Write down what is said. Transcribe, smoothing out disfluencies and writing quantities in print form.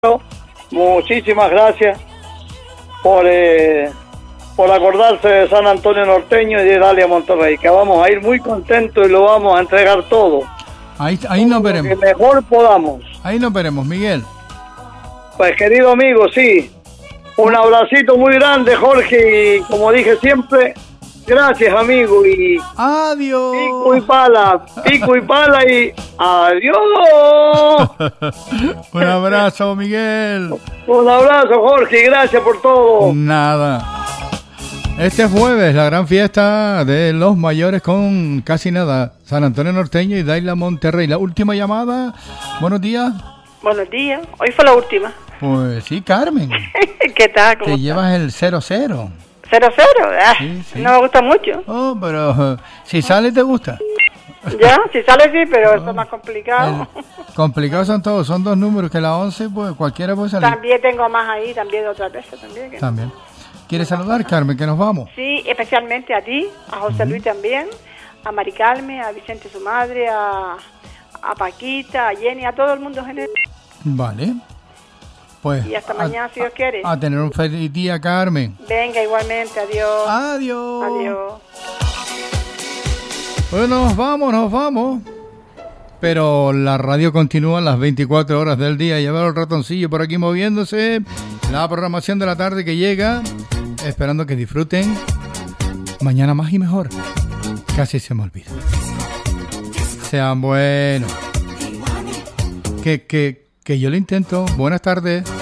Muchísimas gracias por acordarse de San Antonio Norteño y de Dalia Monterrey, que vamos a ir muy contentos y lo vamos a entregar todo. Ahí nos veremos. Lo que mejor podamos. Ahí nos veremos, Miguel. Pues querido amigo, sí, un abracito muy grande, Jorge, y como dije siempre, gracias amigo, y adiós. Pico y pala y adiós. Un abrazo, Miguel. Un abrazo, Jorge, y gracias por todo. Nada. Este jueves, la gran fiesta de los mayores con casi nada. San Antonio Norteño y Daila Monterrey. La última llamada. Buenos días. Buenos días. Hoy fue la última. Pues sí, Carmen. ¿Qué tal? ¿Cómo Te estás? llevas el 0-0. 0-0. Sí. No me gusta mucho. Oh, pero si sale te gusta. Ya, si sale sí, pero eso es más complicado. Complicados son todos, son dos números, que la 11, pues cualquiera puede salir. También tengo más ahí, también de otras veces. También. ¿Quieres saludar, Carmen, que nos vamos? Sí, especialmente a ti, a José Luis también, a Mari Carmen, a Vicente su madre, a Paquita, a Jenny, a todo el mundo en general. Vale. Pues Y hasta mañana, si Dios quiere. A tener un feliz día, Carmen. Venga, igualmente, adiós. Adiós. Adiós. Pues nos vamos. Pero la radio continúa las 24 horas del día. Ya veo el ratoncillo por aquí moviéndose. La programación de la tarde que llega. Esperando que disfruten. Mañana más y mejor. Casi se me olvida. Sean buenos. Que yo lo intento. Buenas tardes.